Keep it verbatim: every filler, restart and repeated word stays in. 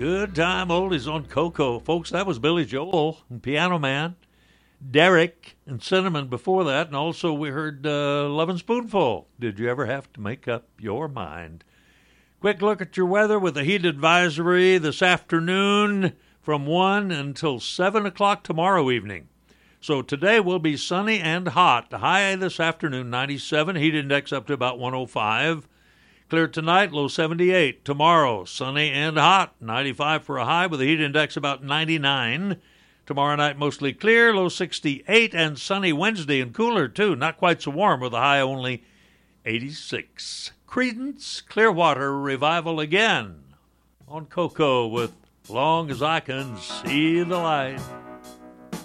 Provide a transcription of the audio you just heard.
Good time oldies on Coco. Folks, that was Billy Joel and Piano Man, Derek and Cinnamon before that, and also we heard uh, Lovin' Spoonful. Did you ever have to make up your mind? Quick look at your weather with a heat advisory this afternoon from one until seven o'clock tomorrow evening. So today will be sunny and hot. High this afternoon, ninety-seven. Heat index up to about one oh five. Clear tonight, low seventy-eight. Tomorrow, sunny and hot, ninety-five for a high with a heat index about ninety-nine. Tomorrow night, mostly clear, low sixty-eight, and sunny Wednesday and cooler, too. Not quite so warm with a high only eighty-six. Creedence Clearwater Revival again on Coco with Long as I Can See the Light.